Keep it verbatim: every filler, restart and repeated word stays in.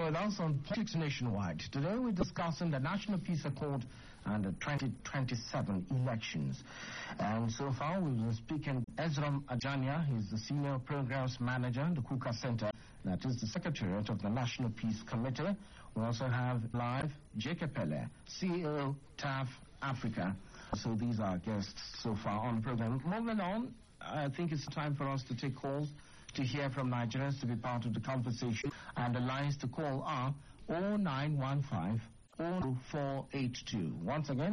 with us on Politics Nationwide. Today we're discussing the National Peace Accord and the twenty twenty-seven elections. And so far we've been speaking to Ezram Ajania. He's the Senior Programs Manager, the Kuka Center. That is the Secretariat of the National Peace Committee. We also have live Jacob Pele, C E O, T A F Africa. So these are guests so far on the program. Moving on, I think it's time for us to take calls to hear from Nigerians to be part of the conversation. And the lines to call are oh nine one five, oh four eight two. Once again,